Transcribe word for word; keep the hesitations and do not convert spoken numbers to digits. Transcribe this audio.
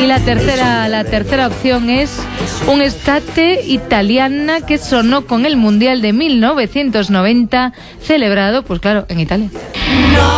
la tercera, la tercera opción es un estate italiana que sonó con el Mundial de mil novecientos noventa, celebrado, pues claro, en Italia. No.